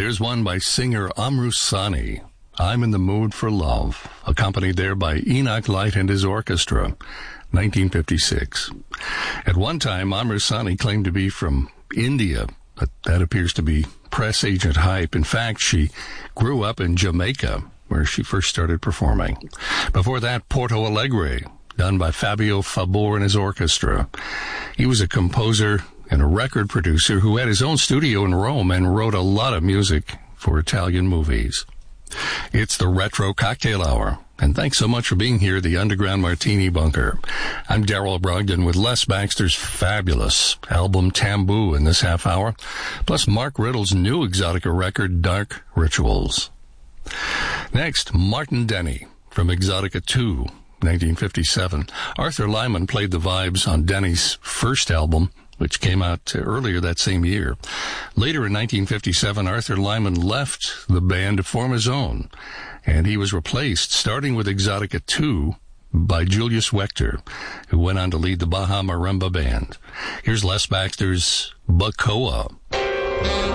Here's one by singer Amru Sani, I'm in the Mood for Love, accompanied there by Enoch Light and his orchestra, 1956. At one time, Amru Sani claimed to be from India, but that appears to be press agent hype. In fact, she grew up in Jamaica, where she first started performing. Before that, Porto Alegre, done by Fabio Fabor and his orchestra. He was a composer and a record producer who had his own studio in Rome and wrote a lot of music for Italian movies. It's the Retro Cocktail Hour, and thanks so much for being here at the Underground Martini Bunker. I'm Darrell Brogdon with Les Baxter's fabulous album Tamboo in this half hour, plus Mark Riddle's new Exotica record, Dark Rituals. Next, Martin Denny from Exotica 2, 1957. Arthur Lyman played the vibes on Denny's first album, which came out earlier that same year. Later in 1957, Arthur Lyman left the band to form his own, and he was replaced, starting with Exotica 2, by Julius Wechter, who went on to lead the Baja Marimba Band. Here's Les Baxter's Bacoa.